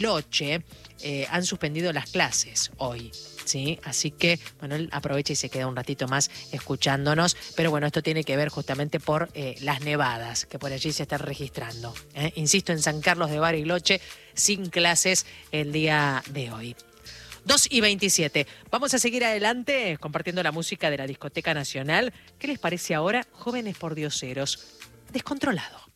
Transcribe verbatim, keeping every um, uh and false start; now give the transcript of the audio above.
Bariloche eh, han suspendido las clases hoy, ¿sí? Así que, bueno, él aprovecha y se queda un ratito más escuchándonos, pero bueno, esto tiene que ver justamente por eh, las nevadas que por allí se están registrando, ¿eh? Insisto, en San Carlos de Bariloche, sin clases el día de hoy. dos y veintisiete. Vamos a seguir adelante compartiendo la música de la Discoteca Nacional. ¿Qué les parece ahora? Jóvenes Pordioseros. Descontrolado.